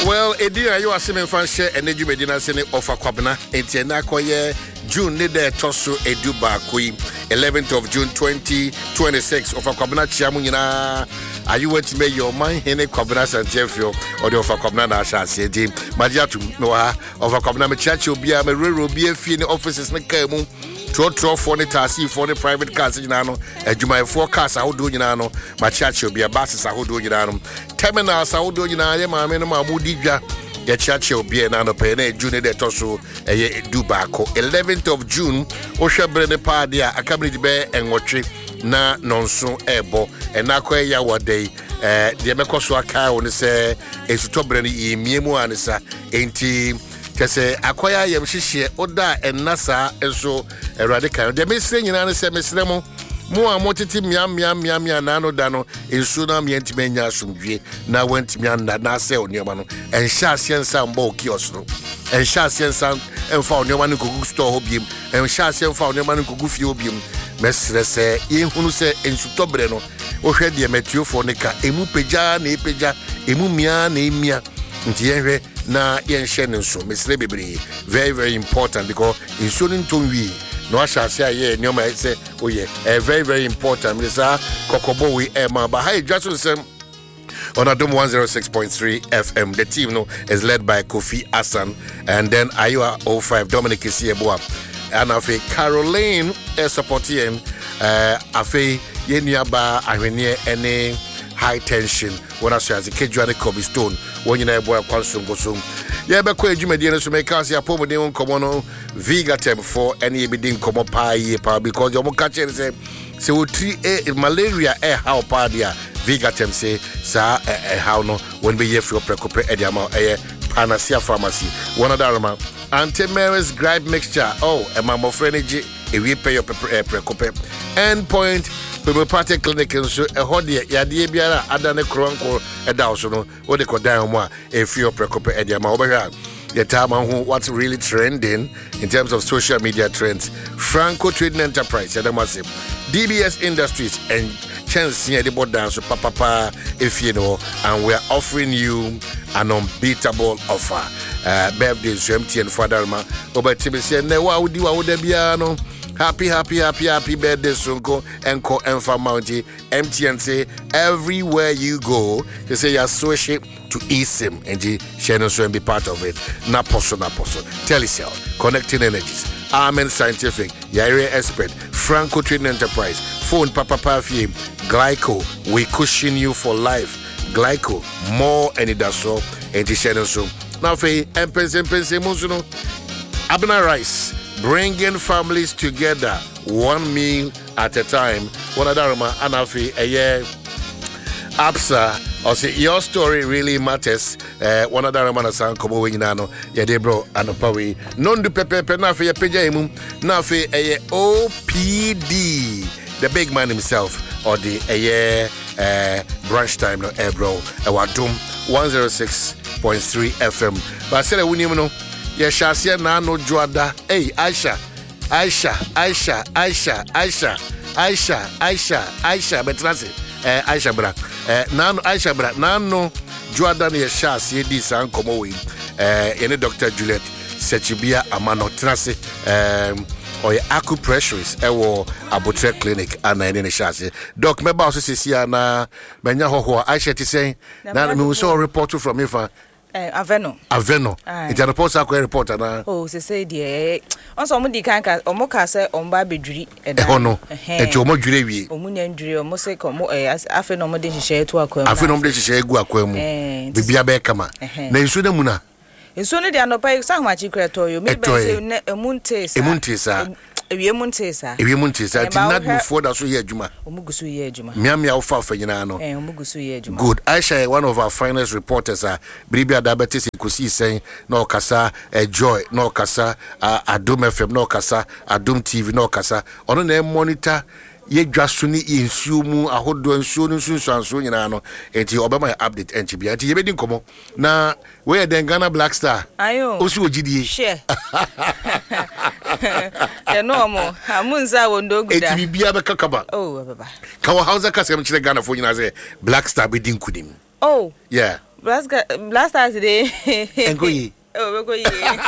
Well, Edia, you are seeing fan share energy medina sene offer kwabna entiena koye June ne de toso eduba koi 11th of June 2026 offer kwabna chiamu nyina. Are you waiting to make your mind hene kwabna sanjefio or the offer kwabna na asase di magiatu no ha offer kwabna me chachi obi a me rero obi afie ne offices ne kamu trotro for ne taxi for ne private cars nyina no adwuma for cars ahodo nyina no ma chachi obi a buses ahodo nyina no terminals ahodo nyina ye ma me no ma mudi dwa ya chachi obi na no pe na June de toso eye Dubako 11th of June o hwebre ne pa dia akamri be enwotwe na nonso ebo enakwa ya wodei de mekoso aka woni se esutobre ne yemiemu anisa enti kese akwaya yem hihie oda enasa enso erade kan de mesre nyina ne se mesre mo a motiti miam na no da no enso na mianti menya asomdwe na wantimi anda na se onioma no enhya asiensa mbo kios no enhya asiensa emfa onioma no kogu store hobiem enhya asienfa onioma no kogu fie hobiem mesre se yehunu se ensutobre no ohwe de metiofo ne ka emu peja na epeja emu mia na emia nti yenhwe na yenhye ne nso mesre bebre very very important because insulin tonwi no ashase aye nyoma say oye very very important misa kokobo we ma ba hi just say on Adom 106.3 FM. The team no is led by Kofi Hassan and then Ayua 05 Dominic Isieboa and afi Caroline supporting afi yeniaba ahwenie ene high tension when I say as a Kejuani Kobe Stone when you know boy kwansungosum yeah be ko adwumadi so make us ya pomo den komo no Vigatem for any ebidin komo pa ye pa because you mo catch say we treat malaria how pa dia Vigatem say sa how no when we hear for precope ediama Panacea Pharmacy one of the Auntie Mary's gripe mixture a mammo frenzy we pay your precope endpoint homeopathic clinic so a hodie yade biara adane kronko edawso no wo de kodan mo a efio precope ediama obehwa the time who what's really trending in terms of social media trends. Franco Trading Enterprise, DBS Industries, and Chance the board dance papa if you know, and we're offering you an unbeatable offer. Birthday MTN Fadarma, over Timothy, ne wa would you happy birthday Sunko Enko Enfa Mounty MTN say everywhere you go they say you're associated to eSIM and Shannon so and be part of it na poso Telecel Connecting Energies Amen Scientific Yare Expert Franco Trading Enterprise Phone Papa Fie Glyco we cushion you for life Glyco more and it does so and Shannon so now fe empense musuno Abna Rice bringing families together one meal at a time. One of them, Anafi, a year. Absa, or say your story really matters. One of them, Anasan, Kobo Winano, Yadebro, and Pawi. Non du Pepe, Nafi, a Pejamum, Nafi, a OPD, the big man himself, or the a year branch time, no, Ebro, our Doom 106.3 FM. But I said, I wouldn't even know. Yeshasia na no Joada. Hey, Aisha, betrase. Aisha bra. Nano Aisha bra. Nano Joada ne Yeshasia di san komo we. Ene Dr. Juliet Sechibia Amano trase. Oye acupressures ewo Abutre Clinic ana ene Yeshasia. Doc me ba so sisia na benya hoho Aisha ti say na me so report from Ifa. Aveno. It's a reporter na. Oh, say dear. Also, Mudi Kanka, or Mocasa, on Babidri, and no, and to Modri, Omunandri, or Mosaic, or as Afenomade share to Aqua. Afenomade share Guaquem, Bibia Becama. Nesudamuna. And soon they are not paying so much creatorio, maybe a Montes, Eviamontesa, I did not move forward as we hear Juma. Omugusu ye Juma. Miami Alpha Fenano. Omugusu ye Juma. Good. Aisha, one of our finest reporters, Bribia Diabetes Kusi saying, no Casa, a joy, no Casa, Adum FM, no Casa, Adum TV, no Casa, on a monitor. Ye drasuni insumu ahodo nsuo nsunsuanso nyina no enti obama update NTB enti ye bedin komo na we den Ghana Black Star ayo osu ogidie share no mo amunza wondo guda enti bibia be kakaba oh baba kawo hausa kasem chire Ghana fo nyina say Black Star bedin kudim oh yeah Last Saturday. Engoyi. Oh, we go.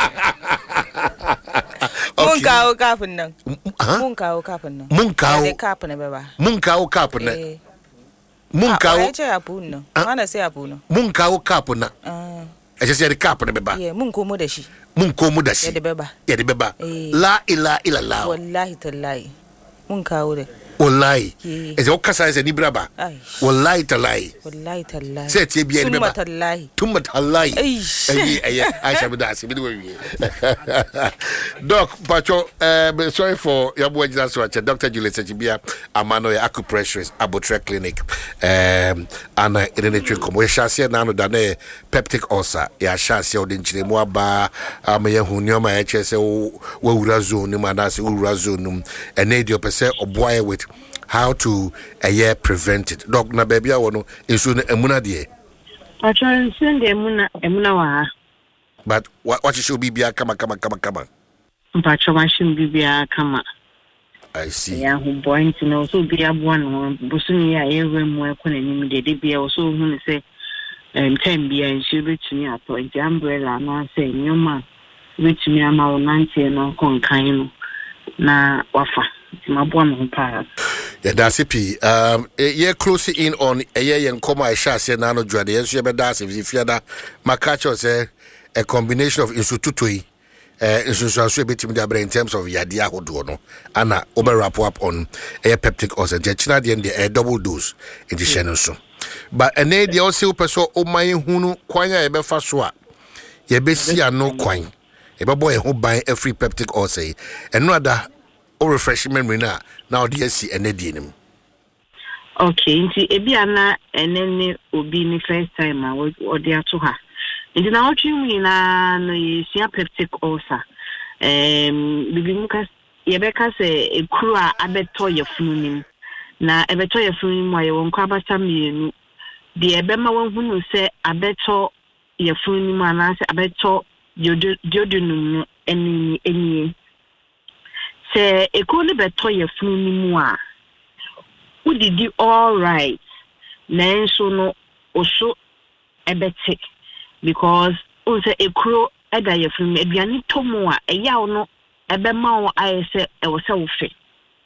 Munka o kapun nan. Munka o kapun nan. Munka o kapun na baba. Munka o kapun na. Munka o. Eche apun nan. Mana say apun nan. Munka o kapun na. Eche say the kapun na baba. Yeah, munko mo da shi. Munko mo da shi. Ya de baba. La ila illallah. Wallahi tallahi. Munka o de. Wallahi. Eze okasa eze ni braba. Wallahi tallahi. Wallahi tallahi. Say tie bia ni baba. Tumma tallahi. Aisha bidasi bidu we. Doc, Pacho, sorry for your boy just watch Dr. Julius Echibia Amano acupressurist Abotre Clinic. And Irene Kom we shall see now that peptic ulcer. Ya shall see odin chile mo ba amaye hunyo ma eche se wo urazo ni manase urazo num enedio pese oboy with how to prevent it. Doc na baby awono insu emuna de. Pacho send emuna wa. But what should be kama. Pacho machine bibia kama. I see. Yeah, who born to know so be a one busuni ya every more when de be also who say 10 be and she reach me at the umbrella and say your man reach me ama 90 no kon kan na wafa my boy pa. Yeah, that's it. Yeah, close in on a year and come I shall say nano dread. Yes, you better that's if you that Makacho say a combination of insututui. In terms of yadia hodono, Anna over wrap up on a peptic ulcer. China the double dose in the channel. But a nay the also person o my hunu quina ebe faswa. Ye be see no quine. A boy who buy a free peptic ulcer. And no other or refreshment rena now the see a nedim. Okay, into Ebiana and then will be the first time I was or there to her. And now you na no you peptic ulcer. Bibi muka yebeka se ekuru a abeto yefunim na ebeto yefunim wa ye won kwa basa mienu de ebema wonhunu se abeto yefunim ana se abeto diodunum eni se ekuru ne beto yefunim a udidi all right na enso no oso ebete because unse ekuro eda yefrim aduane tomu a eyaw no ebema wo ayese ewose wo fe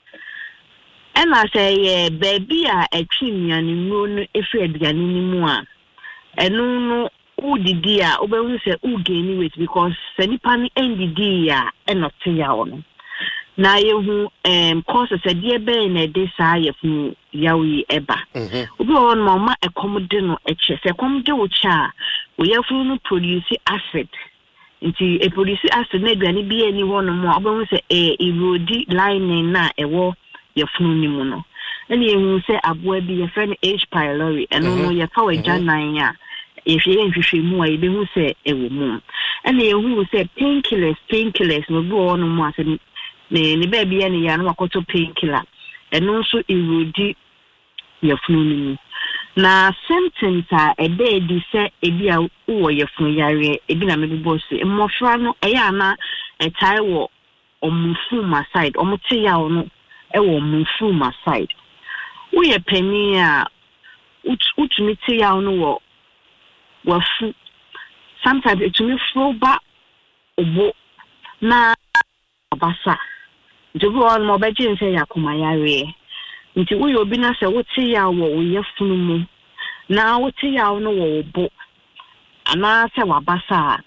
ena se ye baby a etwinuane nuo no efi aduane ni mu a enu no udidi a obehu se ugeni weight because senipa ni ndidi a enote yaw no na yehu cause se die be na de sa yefmu yawi eba obi won ma ekomde no eche se ekomde wo cha wo yefu no produce acid nti e produce acid na aduane bi ani wono mo obehu se erodi lining na ewo yefunu ni mu no na yehu se aboa bi ye friend H pylori eno no ye fa waja nan a ehwe mu a yebehu se ewo mu na yehu se painkillers no bi wono mo ase ne baby ya ne ya no akoto painkiller eno nso erodi yefunu ni na symptoms a ebe di se ebi a wo yefunu yare ebi na me bibo se mmofra no eya na etai wo omufuma side omote ya no ewo omufuma side wo ye pani a utumi te ya no wo wafu sometimes etumi flow ba obo na abasa Jobu on mo beje nse yakoma yare nti wo yo bi na se wo te ya wo yefunu mu na wo te ya no wo bo ana se wabasa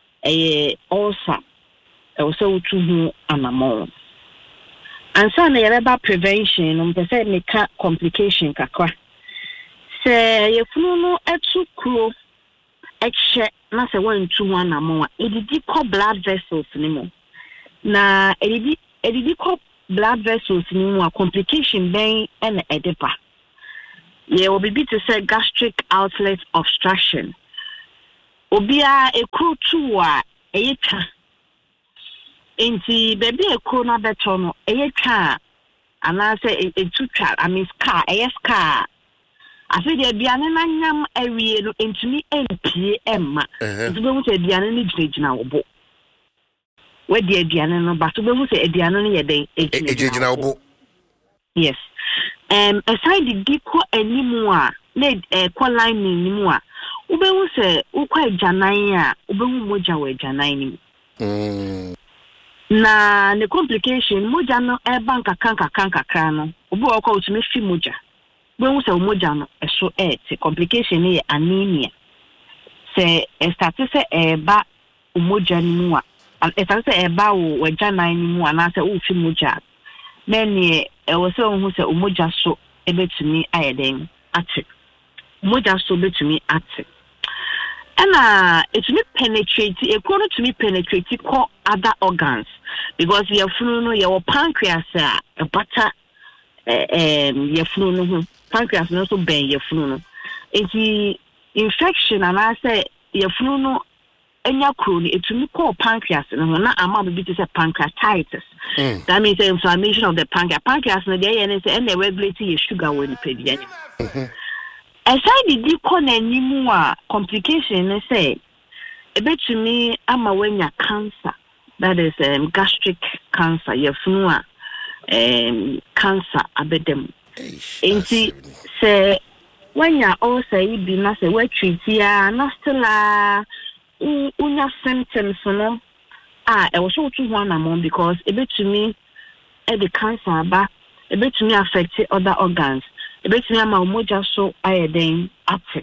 ulcer wo se wo tu hu anamo ansa na yeba prevention no mpese meka complication kakwa se yefunu no etu kuro eche na se wo ntu hu anamo a edidi ko blood vessels ni mo na edidi ko blood vessels ni mu a complication ben and edepa ye obi bi to say gastric outlet obstruction obia ekru tu a eyeka enti baby ekru na beto no eyeka ana say etutwa I mean scar scar afi de biane na nyam awie no entumi empie emma nti be mu say biane ni gyina obo where the aduane no but we say aduane no ye dey ejina obo yes aside the diko animu a na line animu a Ubehu se ukwa janan a ubehu moja we janan ni. Na the complication moja no e banka kanka no. Ubu okwa utumi fi moja. Ubehu se moja no eso complication ni anemia. Se estati se eba umoja ni mu a estati se eba wo janan ni mu ana se ufi moja. Then was so who said umoja so ebe to me ayeden ate. Umoja so be to me ate. And it me penetrate a corner to me penetrate call other organs because your flu your pancreas a butter your flu pancreas no so ben your flu. It's the infection and I say your flu no enya crony it will call pancreas and na ama be to say pancreatitis. That means the inflammation of the pancreas. Pancreas no dey and say and regulate your sugar when you pay. Aside the anim a complication say a bit to me ama when your cancer that is gastric cancer your flu cancer abedem. Enti say when you all say be na say we treat ya na still unya symptoms no e was so too one among because a bit to me the cancer ba a bit to me affect other organs a bit to me ma moja so ayeden ate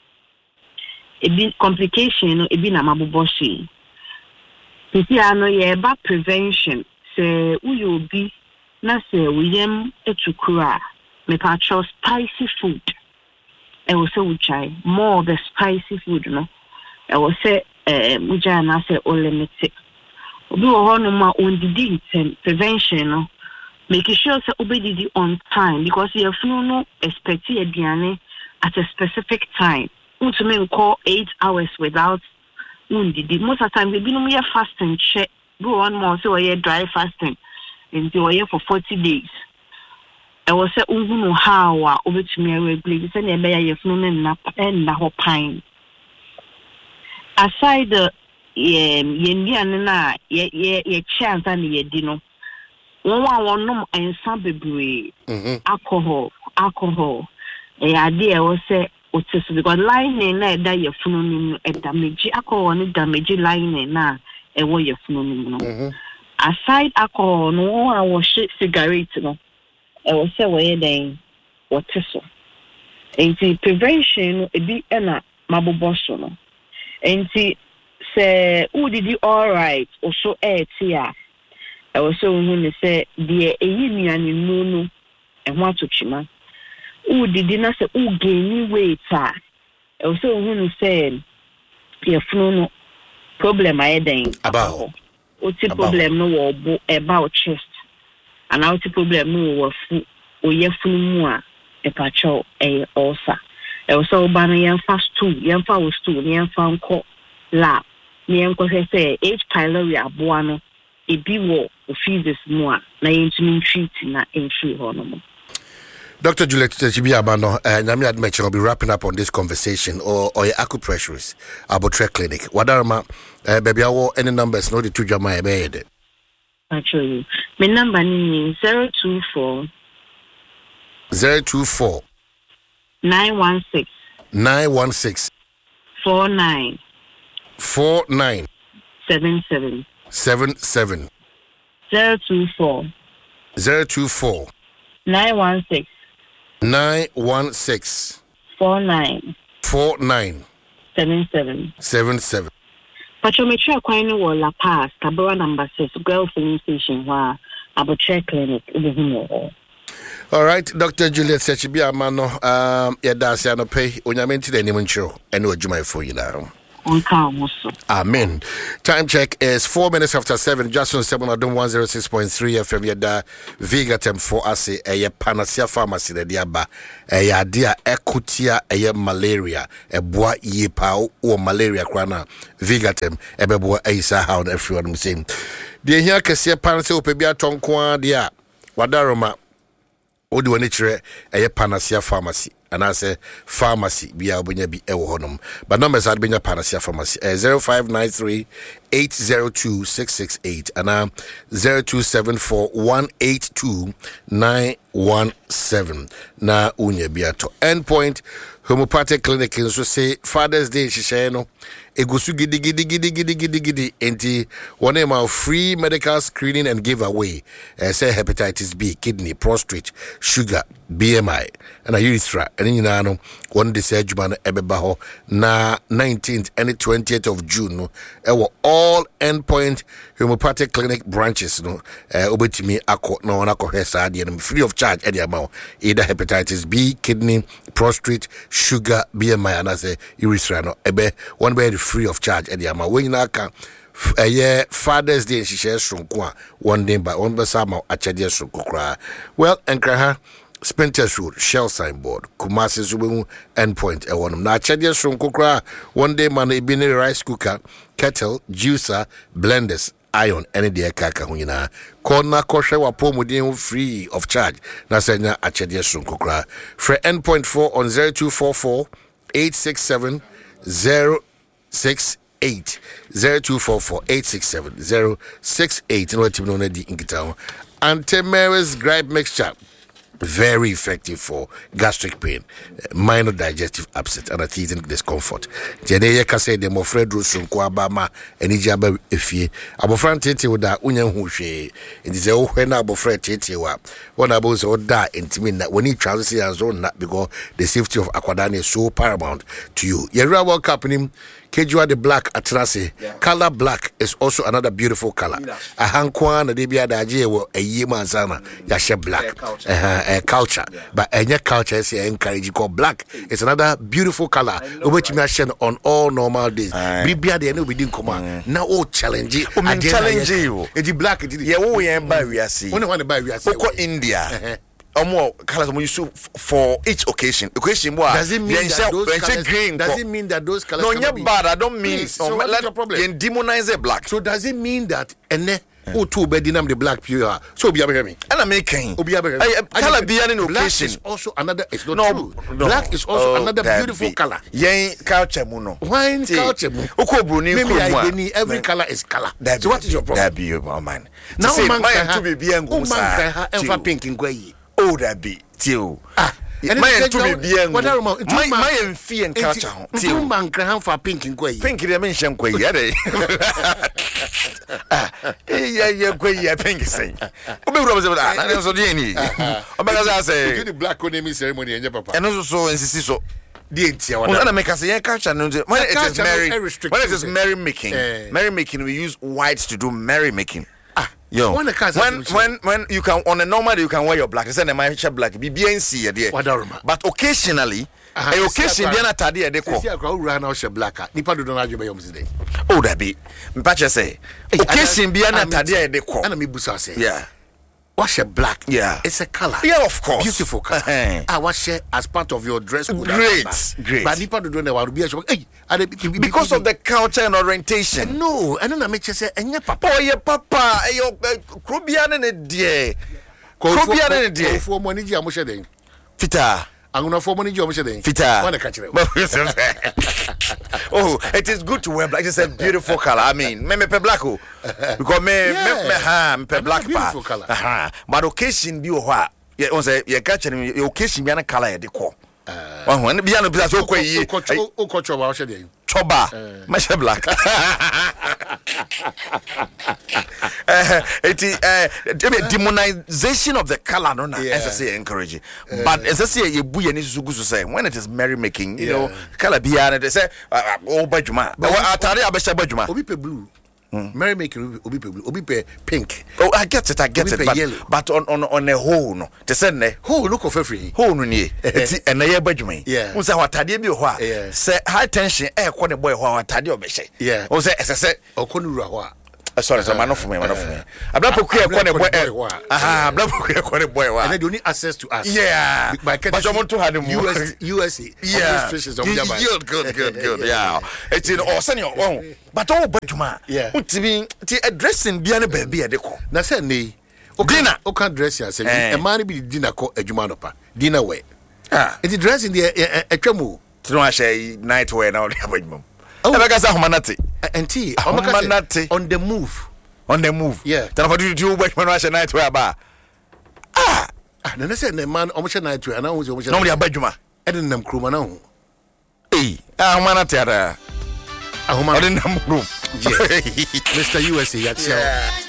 e be complication e be na maboboshi piti ano ye ba prevention say uyo bi na say uyem etukura me pa cho spicy food e was so chai more of the spicy food no I was say muja na say o limit obi wo hono ma ondidi prevention no make sure say obedidi on time because your flu no expect aduane at a specific time to me call 8 hours without ondidi most of the time we be no me fasting check go on more so we dry fasting until we for 40 days I was say unhunu how a obetumi regulate say na be your flu no na ho pan aside the yendian na ye chance and ye dino one no ensa bebre alcohol idea was say otis because lining na da ye funu no damage alcohol no damage lining na e wo ye funu no aside alcohol no I was cigarette no e was say we den otis so enti prevention e bi na maboboso no enti say who did you all right also here I was so when say the eyinuani no e ho atochima who did na say who gain weight I was so when say your flu problem ayeden about oti problem no wo about chest and oti problem no wo fu oye funu mu a e pa cho e ulcer e was so ba no yen fast too yen fa was too yen fa nko la yen ko say H pylori aboa no e bi wo fees more na yentumi treat na entry hono. Dr. Juliet Chibiabano, Nyami Admeche will be wrapping up on this conversation or your acupressures Abotre Clinic. Wadarama baby awo any numbers no the two jama e be. Actually, my number is 024 916 49 77 024 916 49 77. Pachometria Quine or La Paz, Cabora number 6, Girl Filling Station, where Abotre Clinic. All right, Dr. Juliet Chibiabano, Yadasiano Pay, Unyamenti, the Nimuncho, and what you might for you now. Amen. Time check is 4 minutes after 7. Jackson 70106.3 FM. Yada Vigatem for us a panacea pharmacy. The diaba a dia ekutia a malaria a bois ye pau or malaria crana Vigatem a bebo aisa how everyone saying. The here Cassia Panacea Pebia Tonqua dia Wadaroma Odu nature a panacea pharmacy. and I say pharmacy be obunya bi ewo honom. But numbers are benya Panacea Pharmacy 0593 802 668 and 0274 182 917 na unye biato. Endpoint Homeopathic Clinic in so say Father's Day shisheno egusu gidi enti one name free medical screening and giveaway say hepatitis B, kidney, prostate, sugar, BMI and a urethra and nyina no one dey say adwuma no ebeba ho na 19th and 20th of June no all Endpoint Homeopathic Clinic branches no obetimi akọ na ona akọ hesa de no free of charge e dey amount either hepatitis B, kidney, prostate, sugar, BMI and as a urethra no ebe one be free of charge e dey amount when na ka Father's Day she shares sonko one day by one besama achede sonko kra well enkraha Spinters Road, Shell Signboard, Kumasi Zubemu Endpoint, Ewanum. Na Chadia Sunkukra, one day man, a rice cooker, kettle, juicer, blenders, iron, any day kaka hunina. Corner kosher wa pomudin free of charge. Na senya a Chadia Sunkukra. For Endpoint 4 on 0244 867 068. 0244 867 068. No team no di inkitown. Antimaris gripe mixture. Very effective for gastric pain, minor digestive upset, and a teething discomfort. Jeneye kase de mo Fredro Sunko abama eniji aba efie. Abofran tete wo da unya hu hwe. Enti se wo hwe na abofran tete wa. Wona abo se oda intimi na when he transit and so na because the safety of akwadane is so paramount to you. Yera World Cup nim Kejua the black atrase. Color black is also another beautiful color. A hankwa na debia da aje wo eyima sana ya she black. Culture, but any culture is encouraged called black. It's another beautiful color which we are on all normal days. Bibia de no we didn't come now all challenge you. Challenge you. It's black. Yeah, we are by we are see. Only one by we are see. India. More colors we use for each occasion. Occasion what? Does it mean that those colors green? Does it mean that those colors? No, yeah, bad. I don't mean. So what's the problem? And demonize a black. So does it mean that who two bedinam the black pure? So be able me. And I'm making. Color be an occasion. Black is also another. It's not true. Black is also another beautiful color. Yen culture muno. Wine culture muno. Maybe every color is color. So what is your problem? That be your man. Now man to be bien go sa. Enfa pink in gwe. Oh that be till. My to be bien. My fee and culture. Till man can for pink in gwe. Pink they mention gwe yare. Yeah, pink say. Obe ro say that. Na so dey ni. Obe say you the black name ceremony and your papa. And also so insist so. When I make us a culture, when it is merry making, we use whites to do merry making. Yo, when you can on a normal day you can wear your black. It's a my black. Be BNC there. But occasionally, a occasion be na tadi e ko. See akwa ura na o she black. Nipa do na adwuma yom today. Oh that be. Mpache say. Occasion be na tadi e ko. Ana me busa say. Yeah. Wash a black. Yeah. It's a color. Yeah, of course. Beautiful color. Wash as part of your dress code. Great. But nipa do na wa be because of the culture and orientation. No, and then I make you say enye papa. Oh yeah, papa. Yo krobia na ne de. Krobia na ne de. For money ji amoshe den. Fita. Anguna for money ji amoshe den. Fita. Wanna catch it. Oh, it is good to wear black. It's a beautiful color. I mean, me pe black o. Because me pe black beautiful color. But occasion bi o ho a. Ye on say ye catch your occasion bi na color ye de ko. When bi na bi so ko yi. O ko choba o she den. Choba. Me she black. Demonization of the color no na say encourage. But as I say you bu ye ni sugu so say when it is merry making, you know, color bia na they say oh badjuma. But atare abesha badjuma. Obi pe blue. Merry making obi pe blue, obi pe pink. Oh, I get it. But on a whole no. Te say ne whole look of free. Whole no ni. Eti na ye badjuma. Yeah. Won say atade bi ho a. Say high tension ko ne boy ho atade obehye. Yeah. Won say say okonura ho a. Sorry, so man of me. Ablapo kuya kone boy. Aha, ablapo kuya kone boy. And they don't need access to us. Yeah. But I want to have them USA. Yeah. Good. Yeah. It's in all senior. But all badjuma. Yeah. Utimi ti addressing bia na ba bia de ko. Na say ne. Dinner. O can dress ya say. E man bi dinner ko adjuma no pa. Dinner we. It dress in the etwamu. Tino ashe night wear now the abajum. Oh, I guess Homanati. And tea. Homanati on the move. On the move. Yeah. Then what do you do when ashe night wear ba? Then I said the man almost night wear and I was almost no abajuma. I didn't know crew now. Hey, Homanati ada. I didn't know. Mr. USA,